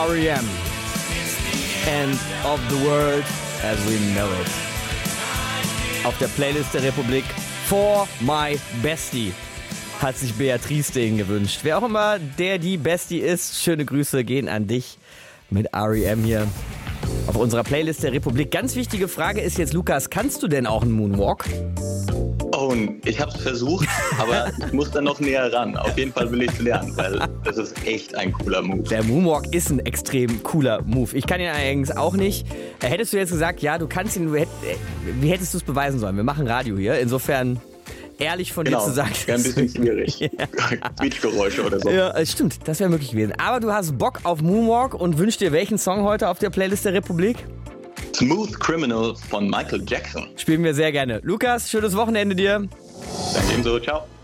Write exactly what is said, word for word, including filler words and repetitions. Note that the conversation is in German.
R E M. End of the world as we know it. Auf der Playlist der Republik For My Bestie hat sich Beatrice den gewünscht. Wer auch immer der die Bestie ist, schöne Grüße gehen an dich mit R E M hier auf unserer Playlist der Republik. Ganz wichtige Frage ist jetzt, Lukas, kannst du denn auch einen Moonwalk? Oh, ich habe es versucht, aber ich muss dann noch näher ran. Auf jeden Fall will ich es lernen, weil das ist echt ein cooler Move. Der Moonwalk ist ein extrem cooler Move. Ich kann ihn allerdings auch nicht. Hättest du jetzt gesagt, ja, du kannst ihn, wie hättest du es beweisen sollen? Wir machen Radio hier, insofern ehrlich von genau, dir zu sagen. Wäre ein bisschen schwierig. Ja. Quietschgeräusche oder so. Ja, stimmt, das wäre möglich gewesen. Aber du hast Bock auf Moonwalk und wünschst dir welchen Song heute auf der Playlist der Republik? Smooth Criminal von Michael Jackson. Spielen wir sehr gerne. Lukas, schönes Wochenende dir. Danke ebenso, ciao.